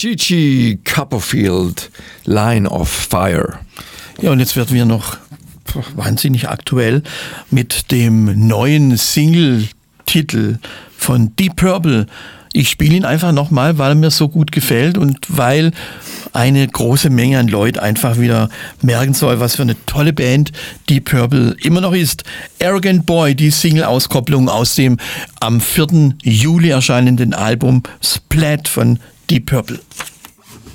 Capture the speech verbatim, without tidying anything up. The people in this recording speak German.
Gigi Copperfield, Line of Fire. Ja, und jetzt werden wir noch wahnsinnig aktuell mit dem neuen Single-Titel von Deep Purple. Ich spiele ihn einfach nochmal, weil er mir so gut gefällt und weil eine große Menge an Leuten einfach wieder merken soll, was für eine tolle Band Deep Purple immer noch ist. Arrogant Boy, die Single-Auskopplung aus dem am vierten Juli erscheinenden Album Splat von Deep Purple.